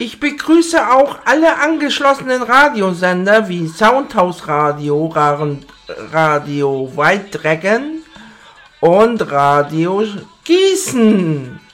Ich begrüße auch alle angeschlossenen Radiosender wie Soundhouse Radio, Radio White Dragon und Radio Gießen.